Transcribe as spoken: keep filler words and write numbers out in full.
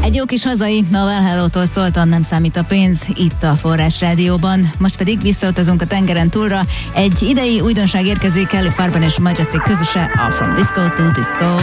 Egy jó kis hazai, a Well Hello-tól szóltan Nem számít a pénz, itt a Forrás Rádióban. Most pedig visszautazunk a tengeren túlra. Egy idei újdonság érkezik Kelly Farben és Majestic közöse, a From Disco to Disco.